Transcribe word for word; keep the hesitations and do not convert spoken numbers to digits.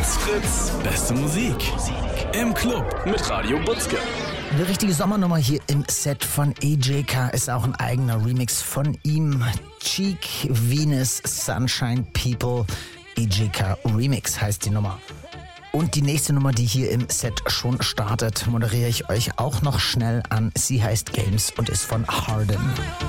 Ist Fritz. Beste Musik. Im Club mit Radio Butzke. Eine richtige Sommernummer hier im Set von A J K ist auch ein eigener Remix von ihm. Cheek, Venus, Sunshine People. A J K Remix heißt die Nummer. Und die nächste Nummer, die hier im Set schon startet, moderiere ich euch auch noch schnell an. Sie heißt Games und ist von Harden.